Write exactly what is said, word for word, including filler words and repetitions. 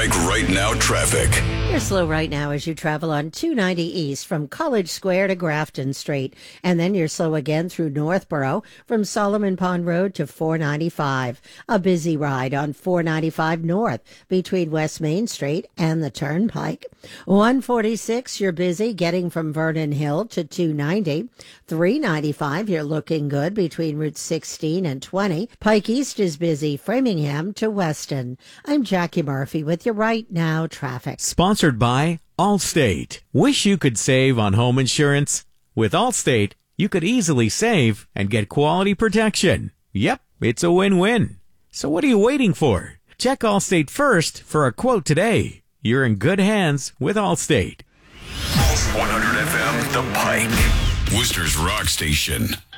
Pike right now traffic. You're slow right now as you travel on two ninety East from College Square to Grafton Street. And then you're slow again through Northborough from Solomon Pond Road to four ninety-five. A busy ride on four ninety-five North between West Main Street and the Turnpike. one forty-six, you're busy getting from Vernon Hill to two ninety. three ninety-five, you're looking good between Route sixteen and twenty. Pike East is busy, Framingham to Weston. I'm Jackie Murphy with your Right Now traffic. Sponsored by Allstate. Wish you could save on home insurance? With Allstate, you could easily save and get quality protection. Yep, it's a win-win. So what are you waiting for? Check Allstate first for a quote today. You're in good hands with Allstate. one hundred F M, The Pike. Worcester's Rock Station.